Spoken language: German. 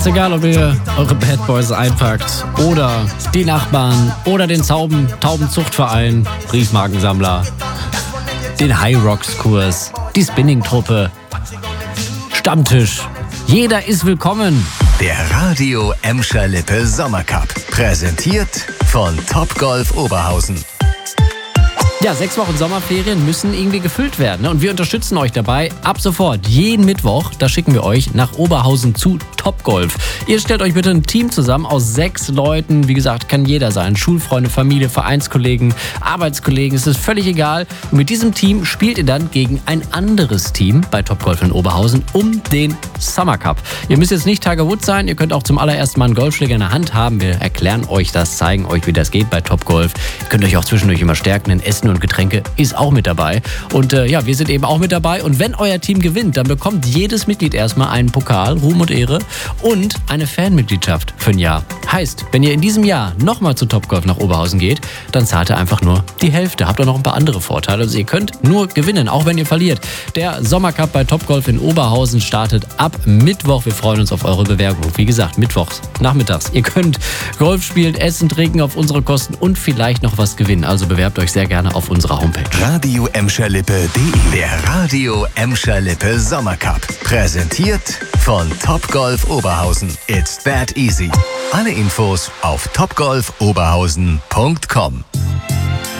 Ist egal, ob ihr eure Bad Boys einpackt oder die Nachbarn oder den Taubenzuchtverein, Briefmarkensammler, den High Rocks Kurs, die Spinning-Truppe, Stammtisch. Jeder ist willkommen. Der Radio Emscher Lippe Sommercup. Präsentiert von Topgolf Oberhausen. Ja, 6 Wochen Sommerferien müssen irgendwie gefüllt werden. Und wir unterstützen euch dabei ab sofort. Jeden Mittwoch, da schicken wir euch nach Oberhausen zu Topgolf. Ihr stellt euch bitte ein Team zusammen aus 6 Leuten. Wie gesagt, kann jeder sein. Schulfreunde, Familie, Vereinskollegen, Arbeitskollegen. Es ist völlig egal. Und mit diesem Team spielt ihr dann gegen ein anderes Team bei Topgolf in Oberhausen um den Summer Cup. Ihr müsst jetzt nicht Tiger Woods sein. Ihr könnt auch zum allerersten Mal einen Golfschläger in der Hand haben. Wir erklären euch das, zeigen euch, wie das geht bei Topgolf. Ihr könnt euch auch zwischendurch immer stärken, denn Essen und Getränke ist auch mit dabei. Und ja, wir sind eben auch mit dabei. Und wenn euer Team gewinnt, dann bekommt jedes Mitglied erstmal einen Pokal, Ruhm und Ehre und eine Fanmitgliedschaft für ein Jahr. Heißt, wenn ihr in diesem Jahr nochmal zu Topgolf nach Oberhausen geht, dann zahlt ihr einfach nur die Hälfte. Habt ihr noch ein paar andere Vorteile. Also ihr könnt nur gewinnen, auch wenn ihr verliert. Der Sommercup bei Topgolf in Oberhausen startet ab Mittwoch. Wir freuen uns auf eure Bewerbung. Wie gesagt, mittwochs, nachmittags. Ihr könnt Golf spielen, essen, trinken auf unsere Kosten und vielleicht noch was gewinnen. Also bewerbt euch sehr gerne auf unserer Homepage. radioemscherlippe.de. Der Radio Emscher Lippe Sommercup. Präsentiert von Topgolf Oberhausen. It's that easy. Alle Infos auf topgolfoberhausen.com.